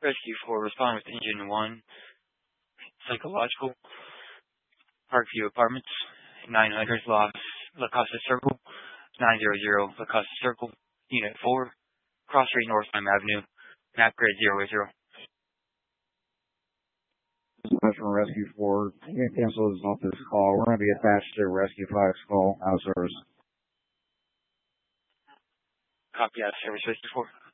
Rescue 4, respond with Engine 1, Psychological, Parkview Apartments, 900 La Costa Circle, 900 La Costa Circle, Unit 4, Cross Street North Lime Avenue, map grid 080. Dispatch from Rescue 4. You can cancel this off this call. We're going to be attached to Rescue 5's call. Out of service. Copy out of service, Rescue 4.